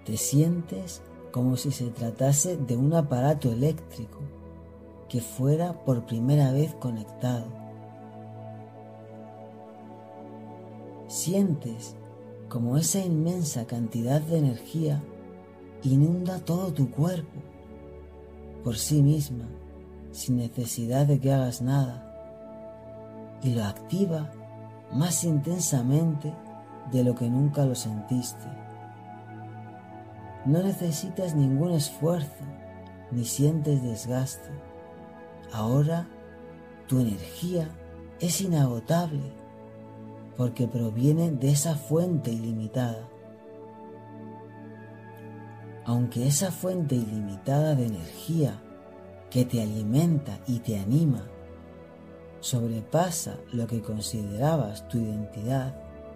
Te sientes como si se tratase de un aparato eléctrico que fuera por primera vez conectado. Sientes como esa inmensa cantidad de energía inunda todo tu cuerpo por sí misma, sin necesidad de que hagas nada, y lo activa más intensamente de lo que nunca lo sentiste. No necesitas ningún esfuerzo, ni sientes desgaste. Ahora tu energía es inagotable porque proviene de esa fuente ilimitada. Aunque esa fuente ilimitada de energía que te alimenta y te anima sobrepasa lo que considerabas tu identidad,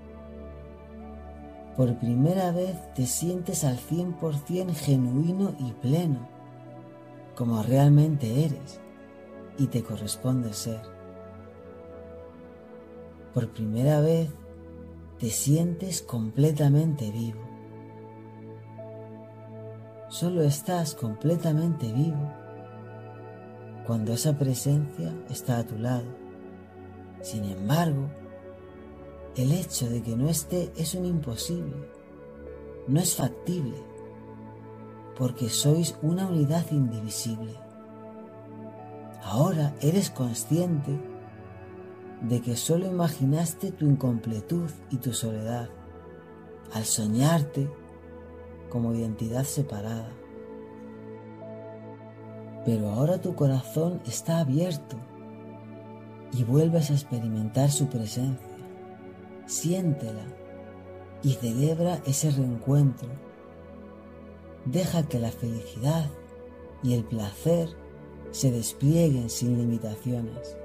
por primera vez te sientes al 100% genuino y pleno, como realmente eres y te corresponde ser. Por primera vez te sientes completamente vivo. Solo estás completamente vivo cuando esa presencia está a tu lado. Sin embargo, el hecho de que no esté es un imposible, no es factible, porque sois una unidad indivisible. Ahora eres consciente de que solo imaginaste tu incompletud y tu soledad al soñarte como identidad separada. Pero ahora tu corazón está abierto y vuelves a experimentar su presencia. Siéntela y celebra ese reencuentro. Deja que la felicidad y el placer se desplieguen sin limitaciones.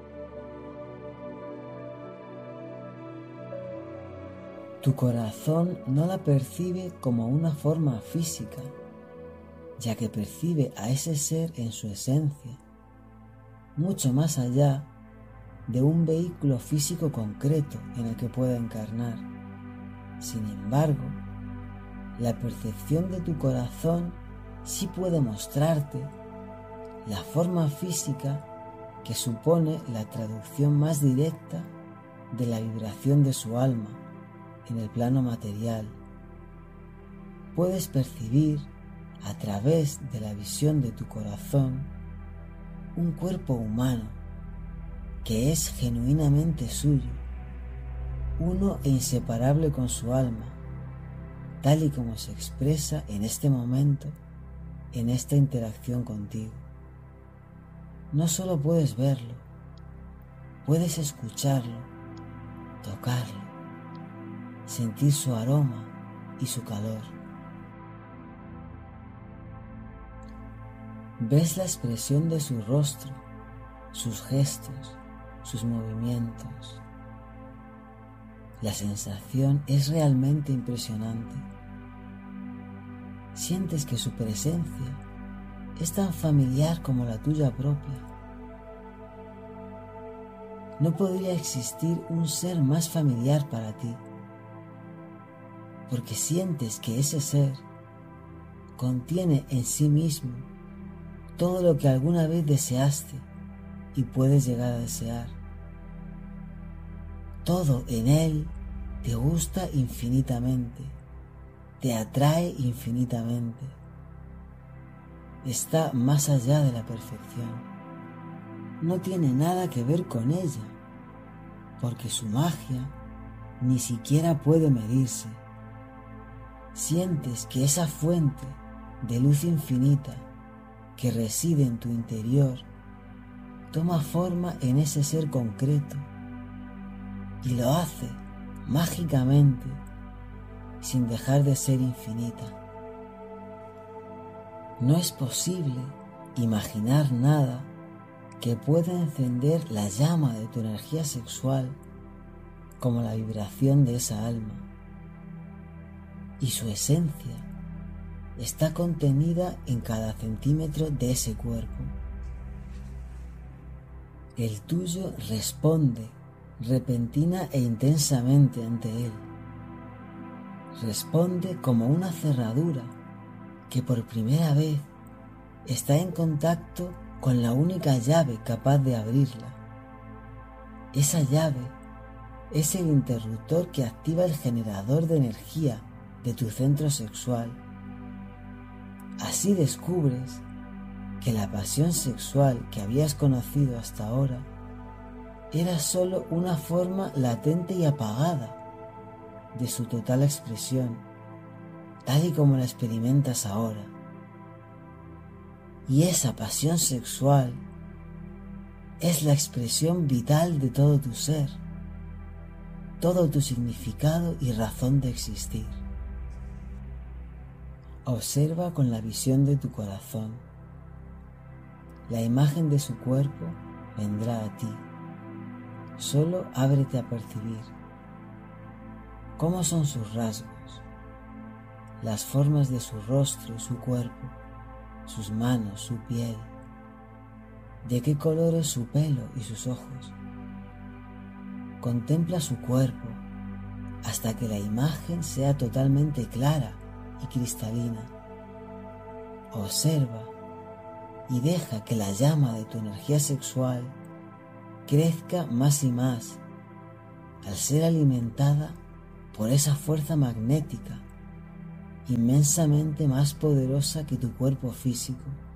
Tu corazón no la percibe como una forma física, ya que percibe a ese ser en su esencia, mucho más allá de un vehículo físico concreto en el que pueda encarnar. Sin embargo, la percepción de tu corazón sí puede mostrarte la forma física que supone la traducción más directa de la vibración de su alma en el plano material. Puedes percibir a través de la visión de tu corazón un cuerpo humano que es genuinamente suyo, uno e inseparable con su alma, tal y como se expresa en este momento, en esta interacción contigo. No solo puedes verlo, puedes escucharlo, tocarlo, sentir su aroma y su calor. Ves la expresión de su rostro, sus gestos, sus movimientos. La sensación es realmente impresionante. Sientes que su presencia es tan familiar como la tuya propia. No podría existir un ser más familiar para ti, porque sientes que ese ser contiene en sí mismo todo lo que alguna vez deseaste y puedes llegar a desear. Todo en él te gusta infinitamente, te atrae infinitamente. Está más allá de la perfección. No tiene nada que ver con ella, porque su magia ni siquiera puede medirse. Sientes que esa fuente de luz infinita que reside en tu interior toma forma en ese ser concreto y lo hace mágicamente sin dejar de ser infinita. No es posible imaginar nada que pueda encender la llama de tu energía sexual como la vibración de esa alma, y su esencia está contenida en cada centímetro de ese cuerpo. El tuyo responde repentina e intensamente ante él. responde como una cerradura que por primera vez está en contacto con la única llave capaz de abrirla. Esa llave es el interruptor que activa el generador de energía de tu centro sexual. Así descubres que la pasión sexual que habías conocido hasta ahora era solo una forma latente y apagada de su total expresión, tal y como la experimentas ahora. Y esa pasión sexual es la expresión vital de todo tu ser, todo tu significado y razón de existir. Observa con la visión de tu corazón. La imagen de su cuerpo vendrá a ti. Solo ábrete a percibir cómo son sus rasgos, las formas de su rostro y su cuerpo, sus manos, su piel, de qué color es su pelo y sus ojos. Contempla su cuerpo hasta que la imagen sea totalmente clara y cristalina. Observa y deja que la llama de tu energía sexual crezca más y más al ser alimentada por esa fuerza magnética inmensamente más poderosa que tu cuerpo físico.